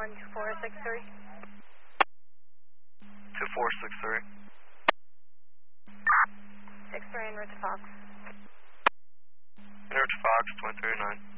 2463. 2463. 63 en route to Fox. En route to Fox, 2309.